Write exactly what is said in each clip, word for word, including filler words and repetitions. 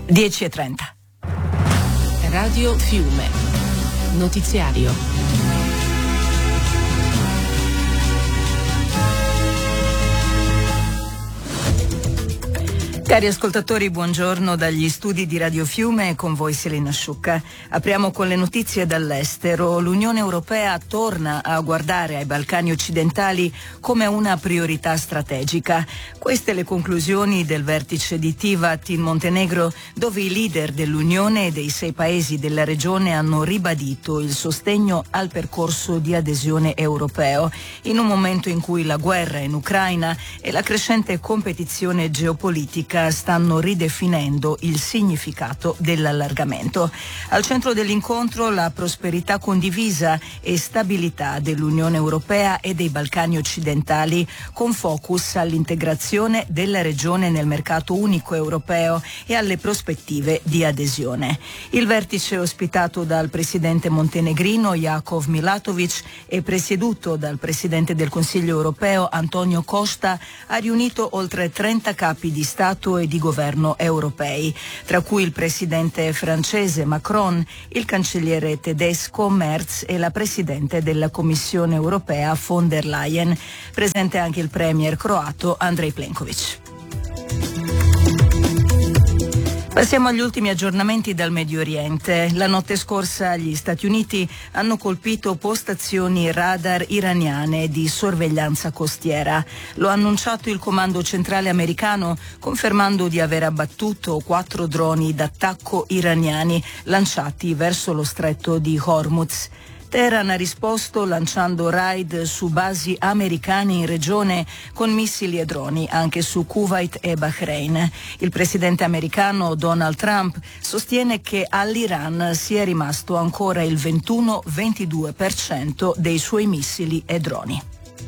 dieci e trenta. Radio Fiume. Notiziario. Cari ascoltatori, buongiorno dagli studi di Radio Fiume, con voi Selena Sciucca. Apriamo con le notizie dall'estero. L'Unione Europea torna a guardare ai Balcani occidentali come una priorità strategica. Queste le conclusioni del vertice di Tivat in Montenegro, dove i leader dell'Unione e dei sei paesi della regione hanno ribadito il sostegno al percorso di adesione europeo, in un momento in cui la guerra in Ucraina e la crescente competizione geopolitica stanno ridefinendo il significato dell'allargamento. Al centro dell'incontro la prosperità condivisa e stabilità dell'Unione Europea e dei Balcani occidentali, con focus all'integrazione della regione nel mercato unico europeo e alle prospettive di adesione. Il vertice, ospitato dal presidente montenegrino Jakov Milatovic e presieduto dal presidente del Consiglio europeo Antonio Costa, ha riunito oltre trenta capi di Stato e di governo europei, tra cui il presidente francese Macron, il cancelliere tedesco Merz e la presidente della Commissione europea von der Leyen. Presente anche il premier croato Andrej Plenković. Passiamo agli ultimi aggiornamenti dal Medio Oriente. La notte scorsa gli Stati Uniti hanno colpito postazioni radar iraniane di sorveglianza costiera. Lo ha annunciato il comando centrale americano, confermando di aver abbattuto quattro droni d'attacco iraniani lanciati verso lo stretto di Hormuz. Teheran ha risposto lanciando raid su basi americane in regione con missili e droni anche su Kuwait e Bahrain. Il presidente americano Donald Trump sostiene che all'Iran sia rimasto ancora il ventuno ventidue per cento dei suoi missili e droni.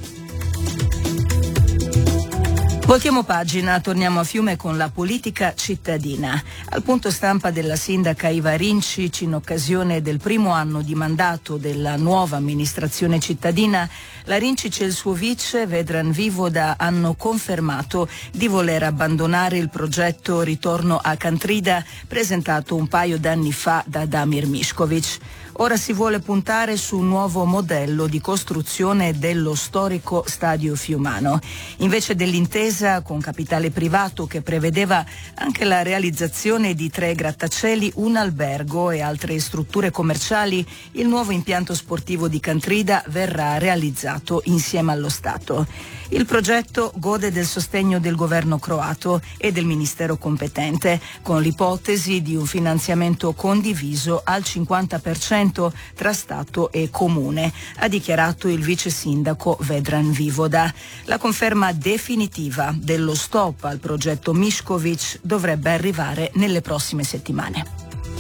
Voltiamo pagina, torniamo a Fiume con la politica cittadina. Al punto stampa della sindaca Iva Rincic in occasione del primo anno di mandato della nuova amministrazione cittadina, la Rincic e il suo vice Vedran Vivoda hanno confermato di voler abbandonare il progetto Ritorno a Kantrida presentato un paio d'anni fa da Damir Mišković. Ora si vuole puntare su un nuovo modello di costruzione dello storico stadio fiumano. Invece dell'intesa con capitale privato che prevedeva anche la realizzazione di tre grattacieli, un albergo e altre strutture commerciali, il nuovo impianto sportivo di Kantrida verrà realizzato insieme allo Stato. Il progetto gode del sostegno del governo croato e del ministero competente, con l'ipotesi di un finanziamento condiviso al cinquanta per cento tra Stato e Comune, ha dichiarato il vice sindaco Vedran Vivoda. La conferma definitiva dello stop al progetto Mišković dovrebbe arrivare nelle prossime settimane.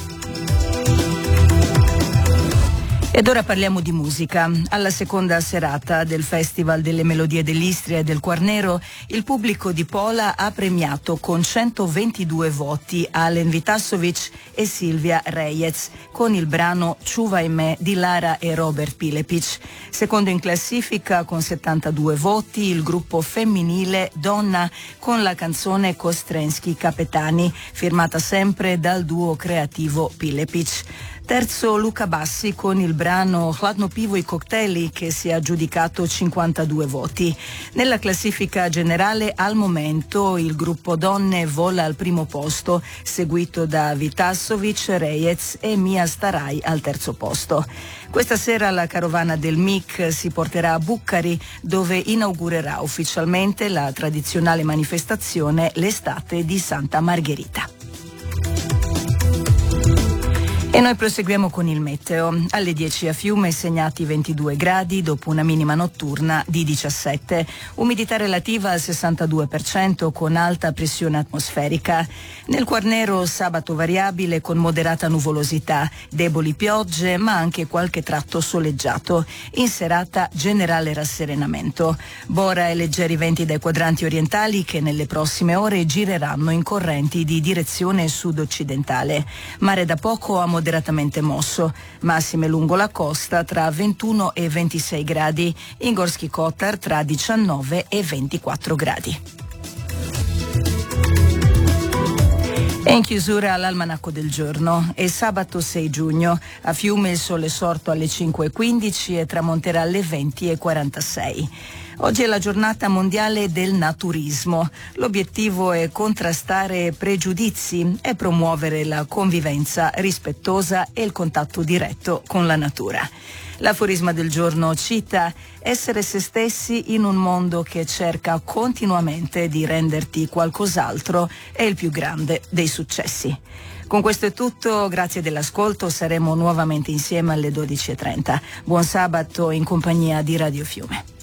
Ed ora parliamo di musica. Alla seconda serata del Festival delle Melodie dell'Istria e del Quarnero, il pubblico di Pola ha premiato con centoventidue voti Alen Vitasović e Silvia Rejec con il brano Čuvaj me di Lara e Robert Pilepić. Secondo in classifica con settantadue voti il gruppo femminile Donna con la canzone Kostrenski Kapetani, firmata sempre dal duo creativo Pilepić. Terzo Luca Bassi con il brano Hladno pivo i kokteli che si è aggiudicato cinquantadue voti. Nella classifica generale al momento il gruppo Donne vola al primo posto, seguito da Vitasović, Rejec e Mia Starai al terzo posto. Questa sera la carovana del M I C si porterà a Bucari, dove inaugurerà ufficialmente la tradizionale manifestazione L'estate di Santa Margherita. E noi proseguiamo con il meteo. Alle dieci a Fiume segnati ventidue gradi dopo una minima notturna di diciassette. Umidità relativa al sessantadue per cento con alta pressione atmosferica. Nel Quarnero sabato variabile con moderata nuvolosità, deboli piogge ma anche qualche tratto soleggiato. In serata generale rasserenamento. Bora e leggeri venti dai quadranti orientali che nelle prossime ore gireranno in correnti di direzione sud-occidentale. Mare da poco a moderatamente mosso, massime lungo la costa tra ventuno e ventisei gradi, in Gorski Kotar tra diciannove e ventiquattro gradi. E in chiusura l'almanacco del giorno. È sabato sei giugno. A Fiume il sole è sorto alle cinque e quindici e tramonterà alle venti e quarantasei. Oggi è la giornata mondiale del naturismo. L'obiettivo è contrastare pregiudizi e promuovere la convivenza rispettosa e il contatto diretto con la natura. L'aforisma del giorno cita: essere se stessi in un mondo che cerca continuamente di renderti qualcos'altro è il più grande dei successi. Con questo è tutto, grazie dell'ascolto, saremo nuovamente insieme alle dodici e trenta. Buon sabato in compagnia di Radio Fiume.